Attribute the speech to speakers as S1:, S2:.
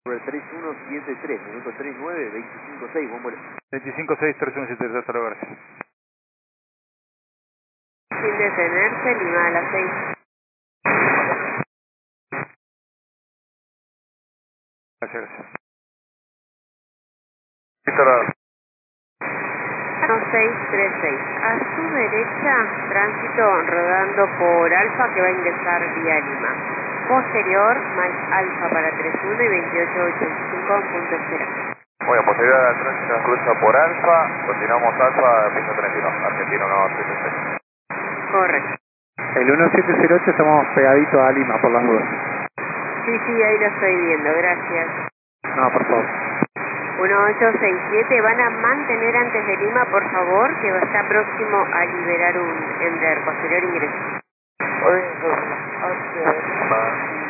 S1: 3173, minuto 39, 25-6, buen vuelo.
S2: 25-6, 3173, hasta luego, gracias.
S3: Sin detenerse, Lima a las 6.
S2: Gracias, gracias.
S4: Víctor.
S3: 636. A su derecha, tránsito rodando por Alfa que va a ingresar vía Lima. Posterior, Mike Alfa para 31 y 2885 en punto espera.
S4: Muy bien, posterior al tránsito cruza por Alfa, continuamos Alfa, piso 31, Argentino 176.
S3: Correcto.
S5: El 1708 estamos pegaditos a Lima, por las dudas.
S3: Sí, ahí lo estoy viendo, gracias.
S5: No, por favor.
S3: 1867, van a mantener antes de Lima, por favor, que está próximo a liberar un Embraer, posterior ingreso.
S4: Hoy, hacia Lima.